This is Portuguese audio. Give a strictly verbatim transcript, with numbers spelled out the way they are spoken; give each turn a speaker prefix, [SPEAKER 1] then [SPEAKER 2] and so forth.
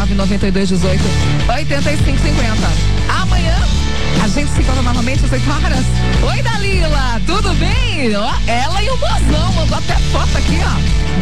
[SPEAKER 1] nove nove dois um oito, oito cinco cinco zero. Amanhã a gente se encontra novamente às oito horas. Oi, Dalila, tudo bem? Ó, ela e o mozão mandou até foto aqui, ó.